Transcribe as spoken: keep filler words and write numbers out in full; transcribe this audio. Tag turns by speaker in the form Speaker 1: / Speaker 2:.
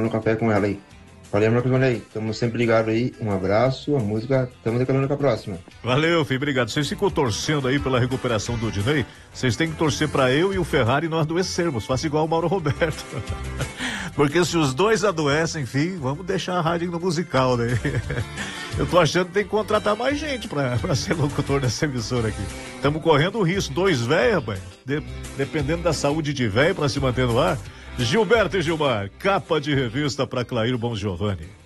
Speaker 1: tomando café com ela aí. Valeu, Marcos Vanderlei. Tamo sempre ligado aí. Um abraço, a música, tamo declarando com a próxima.
Speaker 2: Valeu, filho, obrigado. Vocês ficam torcendo aí pela recuperação do Dinei? Vocês têm que torcer pra eu e o Ferrari nós adoecermos. Faça igual o Mauro Roberto. Porque se os dois adoecem, enfim, vamos deixar a rádio no musical, né? Eu tô achando que tem que contratar mais gente pra, pra ser locutor dessa emissora aqui. Estamos correndo o risco. Dois velhos, rapaz. De, dependendo da saúde de velho pra se manter no ar. Gilberto e Gilmar, capa de revista para Clair Bon Giovanni.